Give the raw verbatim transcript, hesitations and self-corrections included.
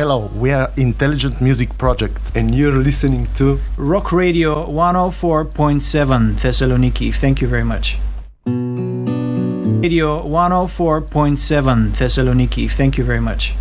Hello, we are Intelligent Music Project, and you're listening to Rock Radio one oh four point seven Thessaloniki. Thank you very much. Radio one oh four point seven Thessaloniki. Thank you very much.